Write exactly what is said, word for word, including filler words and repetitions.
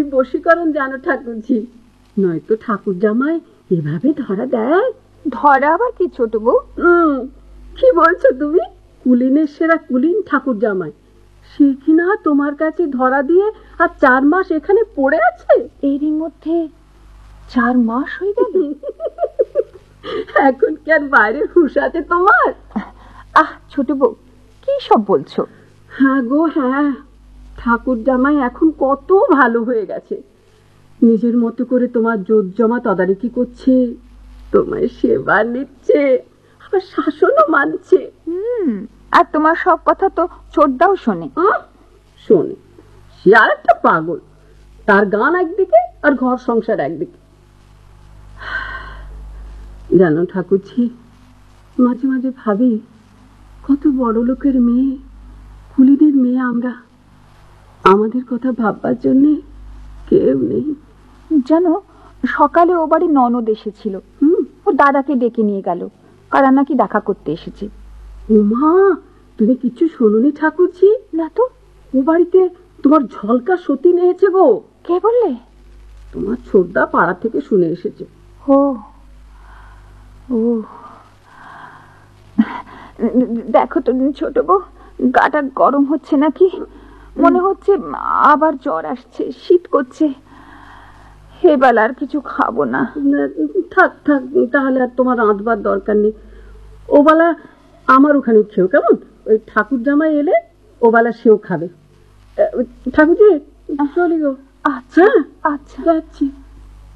বশীকরণ জানো ঠাকুরজি, নয়তো ঠাকুর জামাই এভাবে ধরা দেয়। ধরা আবার কি ছোট বউ? হুম, কি বলছো তুমি? কুলিনের সেরা কুলিন ঠাকুর জামাই, সে কিনা তোমার কাছে ধরা দিয়ে আর চার মাস এখানে পড়ে আছে। এরই মধ্যে চার মাস হয়ে গেল। এখন কি আর বাইরের হুঁশ আছে তোমার? আহ ছোট বউ, কি সব বলছো? হ্যাঁ গো হ্যাঁ, ঠাকুর জামাই এখন কত ভালো হয়ে গেছে। নিজের মতো করে তোমার জোর জমা তদারকি করছে, তোমায় সেবা নিচ্ছে, আবার শাসনও মানছে। হুম, আর তোমার সব কথা তো ছোটদাও শোনে। শোনে, সে আর একটা পাগল, তার গান একদিকে আর ঘর সংসার একদিকে। জানো ঠাকুরজি, মাঝে মাঝে ভাবি কত বড় লোকের মেয়ে, কুলিদের মেয়ে আমরা, আমাদের কথা ভাববার জন্যে কেউ নেই। জানো, সকালে ও বাড়ি ননদ এসেছিল, ও দাদাকে ডেকে নিয়ে গেল, কারা নাকি দেখা করতে এসেছে। উমা, তুমি কিছু শোনোনি ঠাকুরজি? না তো। ও বাড়িতে তোমার ঝলকা সতী নিয়েছে গো। কে বললে? তোমার ছোটদা পাড়া থেকে শুনে এসেছে। ও ও, দেখো তো ছোট বউ, গাটা গরম হচ্ছে নাকি? মনে হচ্ছে আবার জ্বর আসছে, শীত করছে। এবেলা আর কিছু খাবো না। থাক থাক, তাহলে আর তোমার রাঁধবার দরকার নেই। ওবেলা আমার ওখানে খেও কেমন? ওই ঠাকুর জামাই এলে ওবেলা সেও খাবে। ঠাকুরজি চলি গো। আচ্ছা আচ্ছা, যাচ্ছি।